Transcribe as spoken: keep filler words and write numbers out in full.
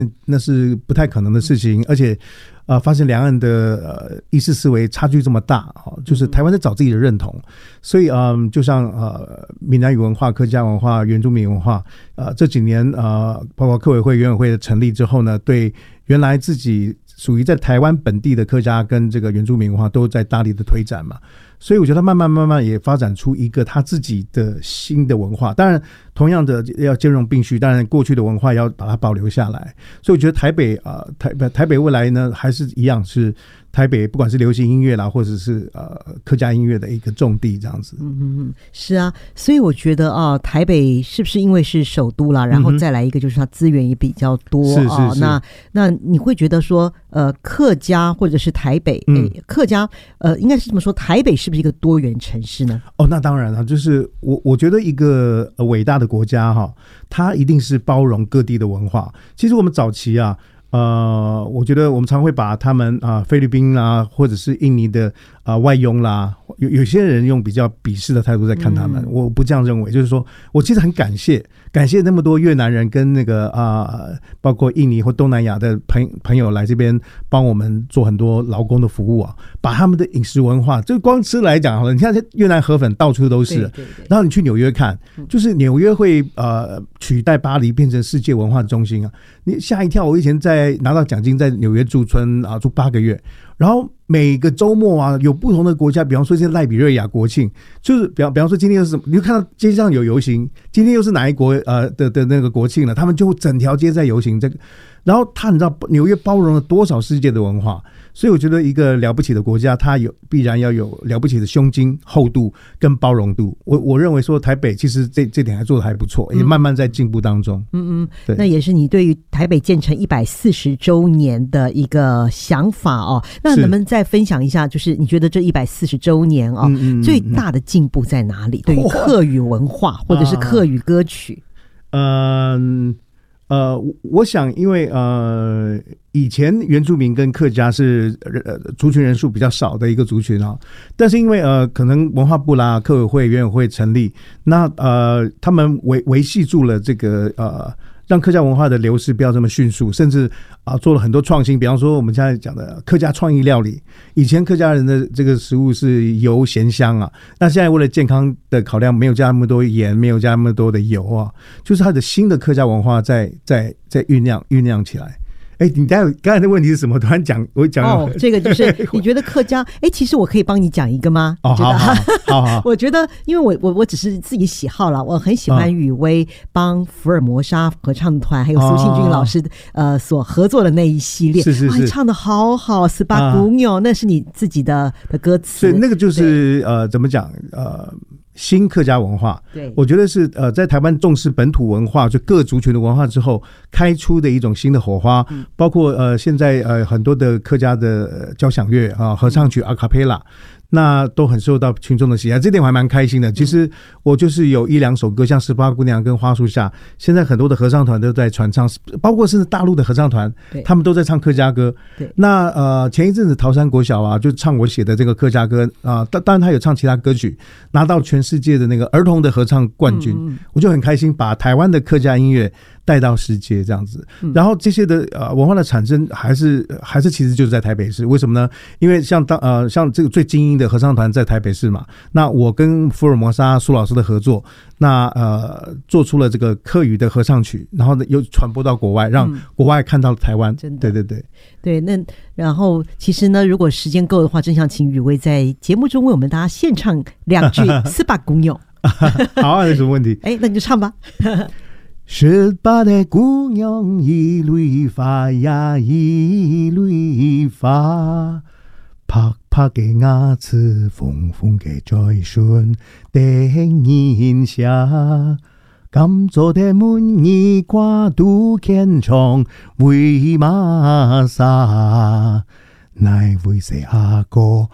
那是不太可能的事情，而且呃，发现两岸的呃意识思维差距这么大，哦，就是台湾在找自己的认同，所以嗯，就像呃闽南语文化、客家文化、原住民文化，呃这几年呃，包括客委会、原委会的成立之后呢，对原来自己属于在台湾本地的客家跟这个原住民文化都在大力的推展嘛。所以我觉得慢慢慢慢也发展出一个他自己的新的文化，当然同样的要兼容并蓄，当然过去的文化要把它保留下来。所以我觉得台北啊、呃，台台北未来呢还是一样是台北，不管是流行音乐啦，或者是呃客家音乐的一个重地这样子。 嗯嗯，是啊，所以我觉得啊，台北是不是因为是首都啦，然后再来一个就是它资源也比较多， 是是是， 啊，那那你会觉得说呃客家或者是台北， 嗯欸、客家呃应该是这么说，台北是不是一个多元城市呢？ 哦，那当然了，就是我我觉得一个呃伟大的国家哈，它一定是包容各地的文化。其实我们早期啊。呃，我觉得我们常会把他们啊、呃、菲律宾啦，或者是印尼的啊、呃、外佣啦，有有些人用比较鄙视的态度在看他们，嗯、我不这样认为。就是说我其实很感谢，感谢那么多越南人跟那个啊、呃，包括印尼或东南亚的朋朋友来这边帮我们做很多劳工的服务啊，把他们的饮食文化，就光吃来讲好了，你看越南河粉到处都是， 对对对， 然后你去纽约看，就是纽约会呃取代巴黎变成世界文化中心啊，你吓一跳。我以前在拿到奖金在纽约驻村啊住八个月，然后每个周末啊有不同的国家，比方说现在赖比瑞亚国庆，就是比方比方说今天又是什么，你就看到街上有游行，今天又是哪一国呃的的那个国庆了，他们就整条街在游行这个，然后他你知道纽约包容了多少世界的文化，所以我觉得一个了不起的国家，它有必然要有了不起的胸襟、厚度跟包容度。我我认为说台北其实这这点还做得还不错，也慢慢在进步当中。 嗯嗯，对，那也是你对于台北建成一百四十周年的一个想法哦。那能不能再分享一下，就是你觉得这一百四十周年哦，嗯嗯嗯，最大的进步在哪里？对于客语文化或者是客语歌曲？ 嗯。呃，我想，因为呃，以前原住民跟客家是呃族群人数比较少的一个族群啊，但是因为呃，可能文化部啦、客委会、原委会成立，那呃，他们维维系住了这个呃，让客家文化的流失不要这么迅速，甚至啊、呃、做了很多创新，比方说我们现在讲的客家创意料理，以前客家人的这个食物是油咸香啊，那现在为了健康的考量，没有加那么多盐，没有加那么多的油啊，就是它的新的客家文化在在在酝酿酝酿起来。哎，你刚才刚才的问题是什么？突然讲，我讲哦，这个就是你觉得客家？哎，其实我可以帮你讲一个吗？ 哦，好好好好， 我觉得，因为我我我只是自己喜好啦，我很喜欢雨薇帮福尔摩沙合唱团还有苏信君老师、哦、呃所合作的那一系列， 是是是， 唱的好好，十八姑娘，那是你自己的的歌词， 所以那个就是呃，怎么讲呃。新客家文化， 对， 我觉得是呃，在台湾重视本土文化，就各族群的文化之后，开出的一种新的火花。嗯、包括呃，现在呃很多的客家的交响乐啊、合唱曲、阿卡贝拉，那都很受到群众的喜爱，这点我还蛮开心的。其实我就是有一两首歌，像《十八姑娘》跟《花树下》，现在很多的合唱团都在传唱，包括甚至大陆的合唱团，他们都在唱客家歌。那呃，前一阵子桃山国小啊，就唱我写的这个客家歌啊，当当然他有唱其他歌曲，拿到全世界的那个儿童的合唱冠军，嗯嗯，我就很开心，把台湾的客家音乐带到世界这样子。然后这些的呃文化的产生还是还是其实就是在台北市，为什么呢？因为像当呃像这个最精英的合唱团在台北市嘛，那我跟福尔摩沙苏老师的合作，那呃做出了这个客语的合唱曲，然后又传播到国外，让国外看到台湾。真的，对对对对。那然后其实呢，如果时间够的话，真想请雨薇在节目中为我们大家献唱两句《十八姑娘》。 好啊，有什么问题？ 哎，那你就唱吧。 十八的姑娘一蕊花呀一蕊花，拍拍嘅牙齒，瘋瘋嘅嘴唇，定印下。咁做的滿意掛都堅強，為馬沙，乃為誰阿哥？